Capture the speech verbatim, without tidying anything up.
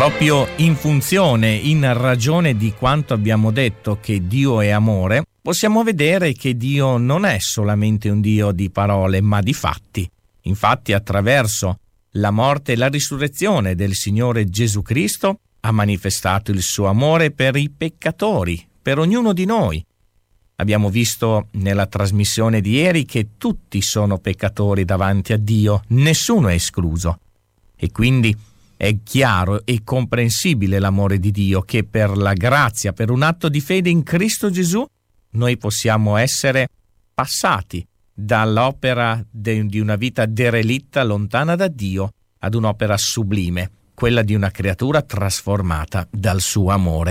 Proprio in funzione, in ragione di quanto abbiamo detto che Dio è amore, possiamo vedere che Dio non è solamente un Dio di parole, ma di fatti. Infatti, attraverso la morte e la risurrezione del Signore Gesù Cristo, ha manifestato il suo amore per i peccatori, per ognuno di noi. Abbiamo visto nella trasmissione di ieri che tutti sono peccatori davanti a Dio, nessuno è escluso. E quindi è chiaro e comprensibile l'amore di Dio, che per la grazia, per un atto di fede in Cristo Gesù, noi possiamo essere passati dall'opera de, di una vita derelitta, lontana da Dio, ad un'opera sublime, quella di una creatura trasformata dal suo amore.